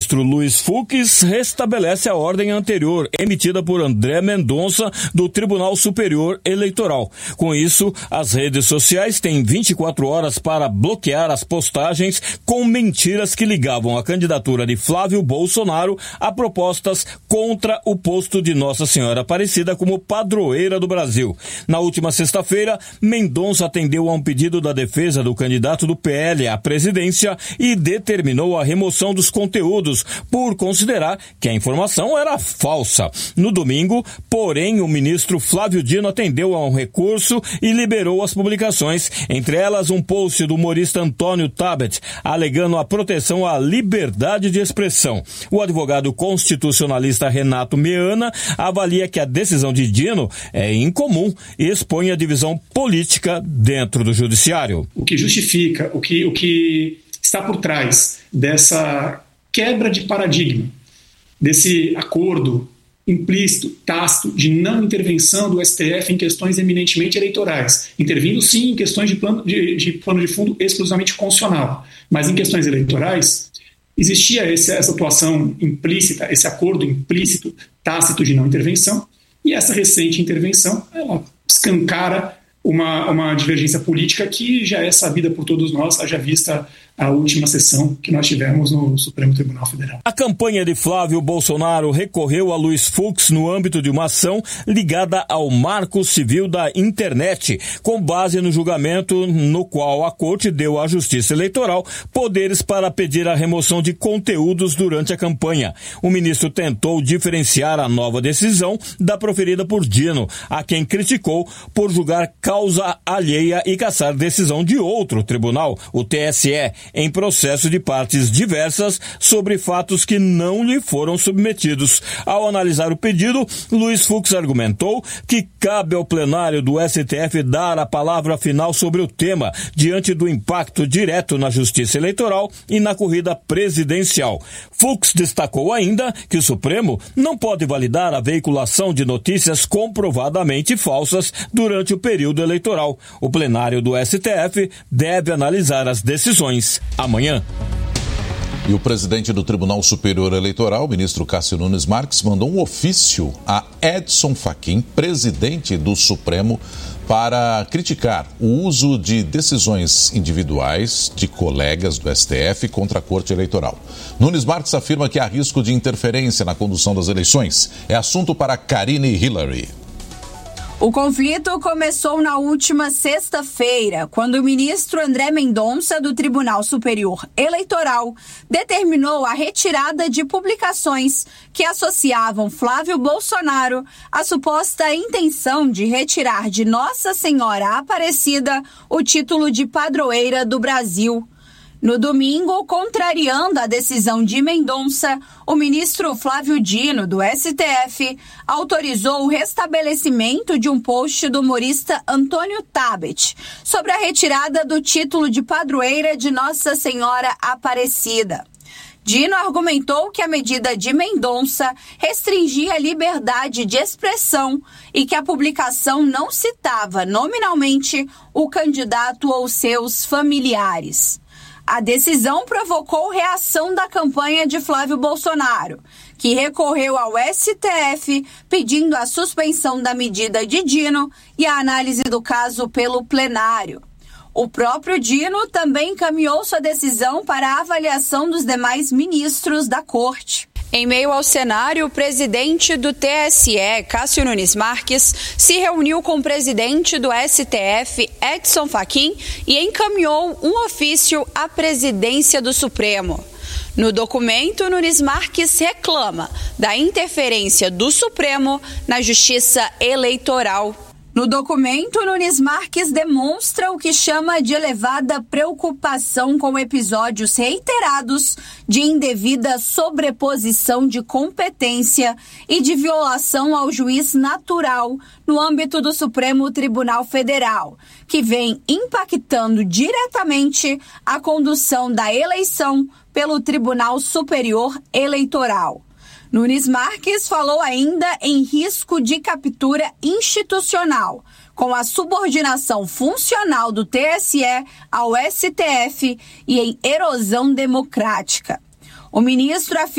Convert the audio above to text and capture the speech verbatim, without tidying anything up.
ministro Luiz Fux restabelece a ordem anterior, emitida por André Mendonça, do Tribunal Superior Eleitoral. Com isso, as redes sociais têm vinte e quatro horas para bloquear as postagens com mentiras que ligavam a candidatura de Flávio Bolsonaro a propostas contra o posto de Nossa Senhora Aparecida como padroeira do Brasil. Na última sexta-feira, Mendonça atendeu a um pedido da defesa do candidato do P L à presidência e determinou a remoção dos conteúdos por considerar que a informação era falsa. No domingo, porém, o ministro Flávio Dino atendeu a um recurso e liberou as publicações, entre elas um post do humorista Antônio Tabet, alegando a proteção à liberdade de expressão. O advogado constitucionalista Renato Meana avalia que a decisão de Dino é incomum e expõe a divisão política dentro do judiciário. O que justifica, o que, o que está por trás dessa quebra de paradigma, desse acordo implícito, tácito, de não intervenção do S T F em questões eminentemente eleitorais, intervindo sim em questões de plano de, de, plano de fundo exclusivamente constitucional, mas em questões eleitorais existia esse, essa atuação implícita, esse acordo implícito, tácito de não intervenção, e essa recente intervenção, ela escancara uma, uma divergência política que já é sabida por todos nós, haja vista a última sessão que nós tivemos no Supremo Tribunal Federal. A campanha de Flávio Bolsonaro recorreu a Luiz Fux no âmbito de uma ação ligada ao Marco Civil da Internet, com base no julgamento no qual a Corte deu à Justiça Eleitoral poderes para pedir a remoção de conteúdos durante a campanha. O ministro tentou diferenciar a nova decisão da proferida por Dino, a quem criticou por julgar causa alheia e cassar decisão de outro tribunal, o T S E, em processo de partes diversas sobre fatos que não lhe foram submetidos. Ao analisar o pedido, Luiz Fux argumentou que cabe ao plenário do S T F dar a palavra final sobre o tema, diante do impacto direto na justiça eleitoral e na corrida presidencial. Fux destacou ainda que o Supremo não pode validar a veiculação de notícias comprovadamente falsas durante o período eleitoral. O plenário do S T F deve analisar as decisões amanhã. E o presidente do Tribunal Superior Eleitoral, o ministro Cássio Nunes Marques, mandou um ofício a Edson Fachin, presidente do Supremo, para criticar o uso de decisões individuais de colegas do S T F contra a Corte Eleitoral. Nunes Marques afirma que há risco de interferência na condução das eleições. É assunto para Karine Hillary. O conflito começou na última sexta-feira, quando o ministro André Mendonça, do Tribunal Superior Eleitoral, determinou a retirada de publicações que associavam Flávio Bolsonaro à suposta intenção de retirar de Nossa Senhora Aparecida o título de padroeira do Brasil. No domingo, contrariando a decisão de Mendonça, o ministro Flávio Dino, do S T F, autorizou o restabelecimento de um post do humorista Antônio Tabet sobre a retirada do título de padroeira de Nossa Senhora Aparecida. Dino argumentou que a medida de Mendonça restringia a liberdade de expressão e que a publicação não citava nominalmente o candidato ou seus familiares. A decisão provocou reação da campanha de Flávio Bolsonaro, que recorreu ao S T F pedindo a suspensão da medida de Dino e a análise do caso pelo plenário. O próprio Dino também encaminhou sua decisão para a avaliação dos demais ministros da Corte. Em meio ao cenário, o presidente do T S E, Cássio Nunes Marques, se reuniu com o presidente do S T F, Edson Fachin, e encaminhou um ofício à presidência do Supremo. No documento, Nunes Marques reclama da interferência do Supremo na justiça eleitoral. No documento, Nunes Marques demonstra o que chama de elevada preocupação com episódios reiterados de indevida sobreposição de competência e de violação ao juiz natural no âmbito do Supremo Tribunal Federal, que vem impactando diretamente a condução da eleição pelo Tribunal Superior Eleitoral. Nunes Marques falou ainda em risco de captura institucional, com a subordinação funcional do T S E ao S T F e em erosão democrática. O ministro afirma